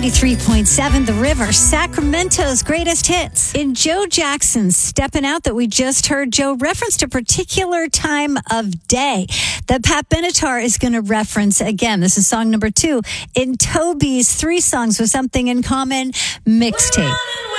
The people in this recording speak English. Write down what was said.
93.7 The River, Sacramento's greatest hits. In Joe Jackson's Steppin' Out that we just heard, Joe referenced a particular time of day that Pat Benatar is going to reference again. This is song number 2 in Toby's 3 Songs with Something in Common mixtape.